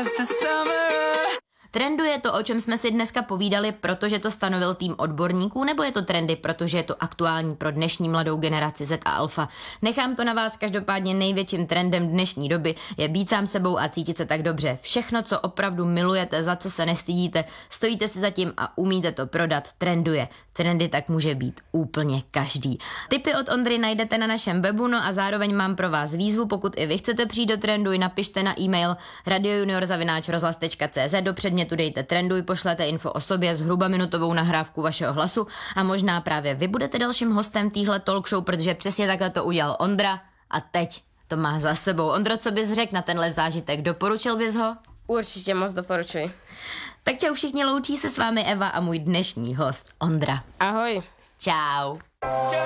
Trenduje to, o čem jsme si dneska povídali, protože to stanovil tým odborníků, nebo je to trendy, protože je to aktuální pro dnešní mladou generaci Z a Alfa? Nechám to na vás, každopádně největším trendem dnešní doby je být sám sebou a cítit se tak dobře. Všechno, co opravdu milujete, za co se nestydíte, stojíte si za tím a umíte to prodat, trenduje. Trendy tak může být úplně každý. Tipy od Ondry najdete na našem webu, no a zároveň mám pro vás výzvu, pokud i vy chcete přijít do Trenduj, napište na e-mail radiojunior@rozhlas.cz, do předmětu dejte Trenduj, pošlete info o sobě, zhruba minutovou nahrávku vašeho hlasu a možná právě vy budete dalším hostem téhle talk show, protože přesně takhle to udělal Ondra a teď to má za sebou. Ondro, co bys řekl na tenhle zážitek? Doporučil bys ho? Určitě moc doporučuji. Tak čau všichni, loučí se s vámi Eva a můj dnešní host Ondra. Ahoj. Čau.